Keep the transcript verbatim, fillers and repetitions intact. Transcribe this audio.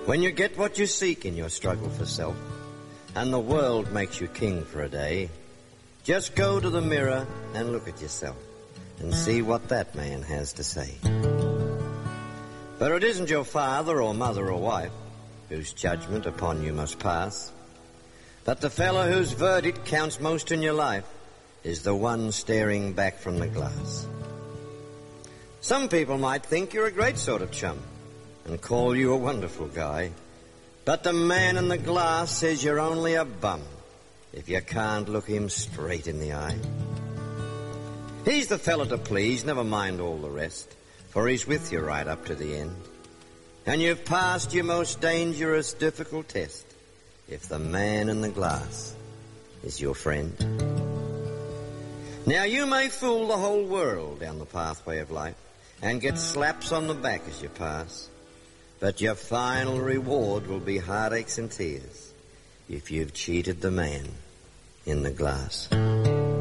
When you get what you seek in your struggle for self, and the world makes you king for a day, just go to the mirror and look at yourself and see what that man has to say. But it isn't your father or mother or wife whose judgment upon you must pass, but the fellow whose verdict counts most in your life is the one staring back from the glass. Some people might think you're a great sort of chum and call you a wonderful guy, but the man in the glass says you're only a bum if you can't look him straight in the eye. He's the fella to please, never mind all the rest, for he's with you right up to the end. And you've passed your most dangerous, difficult test if the man in the glass is your friend. Now, you may fool the whole world down the pathway of life and get slaps on the back as you pass, but your final reward will be heartaches and tears if you've cheated the man in the glass.